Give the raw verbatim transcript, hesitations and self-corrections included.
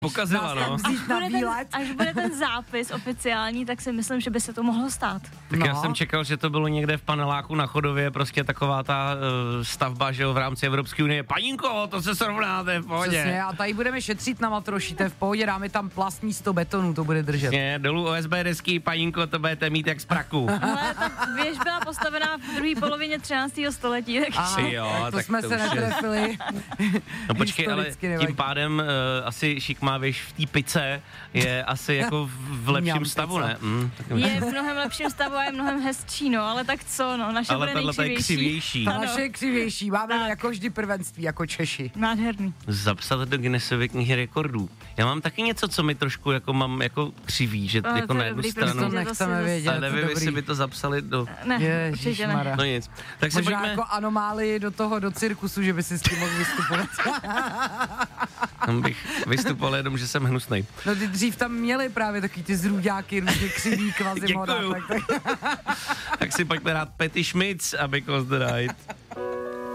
pokazila, no. Až bude, ten, až bude ten zápis oficiální, tak si myslím, že by se to mohlo stát. Tak no. já jsem čekal, že to bylo někde v paneláku na Chodově, prostě taková ta uh, stavba, že jo, v rámci Evropské unie. Panínko, to se srovnáte, v pohodě. Přesně, a tady budeme šetřit na matroši, to je v pohodě, dáme tam plast místo betonu, to bude držet. Přesně, dolů O S B desky, panínko, to budete mít jak z praku. Ale ta věž byla postavená v druhé polovině třináctého století, takže... Aha, jo, tak to tak jsme to se už je- netrefili. No počkej, ale nevadí. tím pádem uh, asi šikmávěž v té pice je asi jako v, v lepším Mňam stavu, pizza. ne? Mm, tak Je v mnohem lepším stavu a je mnohem hezčí, no, ale tak co, no, naše ale bude tahle je nejkřivější. křivější. Ta Ano. naše je křivější, máme Tak. jako vždy prvenství, jako Češi. Nádherný. Zapsat do Guinnessovy knihy rekordů. Já mám taky něco, co mi trošku jako mám jako křiví, že Ale jako to je na jednu dobrý, stranu. To prostě. nechceme zase- vědět. Ale nevím, dobrý. jestli by to zapsali do... Ne, určitě ne. Ježišmarja. No nic. Tak se Možná pojďme... jako anomálii do toho, do cirkusu, že by si s tím mohl vystupovat. Tam bych vystupoval jenom, že jsem hnusnej. No ty dřív tam měli právě taky ty zrůďáky, různě křivý kvazimoda. Děkuju. Tak, tak. Tak si pojďme rád Petty Schmitz, aby Close the Night.